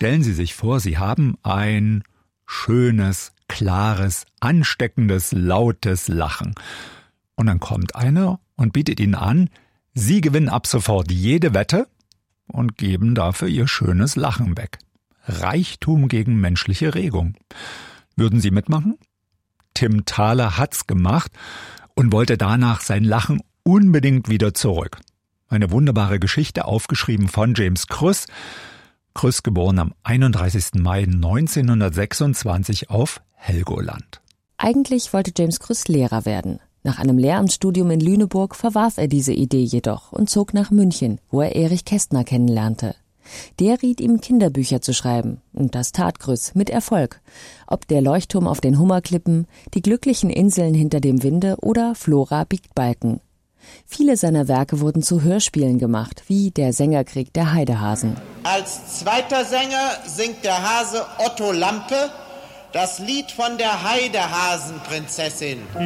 stellen Sie sich vor, Sie haben ein schönes, klares, ansteckendes, lautes Lachen. Und dann kommt einer und bietet Ihnen an, Sie gewinnen ab sofort jede Wette und geben dafür Ihr schönes Lachen weg. Reichtum gegen menschliche Regung. Würden Sie mitmachen? Tim Thaler hat's gemacht und wollte danach sein Lachen unbedingt wieder zurück. Eine wunderbare Geschichte, aufgeschrieben von James Krüss. Krüss geboren am 31. Mai 1926 auf Helgoland. Eigentlich wollte James Krüss Lehrer werden. Nach einem Lehramtsstudium in Lüneburg verwarf er diese Idee jedoch und zog nach München, wo er Erich Kästner kennenlernte. Der riet ihm, Kinderbücher zu schreiben. Und das tat Krüss mit Erfolg. Ob der Leuchtturm auf den Hummerklippen, die glücklichen Inseln hinter dem Winde oder Flora biegt Balken. Viele seiner Werke wurden zu Hörspielen gemacht, wie Der Sängerkrieg der Heidehasen. Als zweiter Sänger singt der Hase Otto Lampe das Lied von der Heidehasenprinzessin.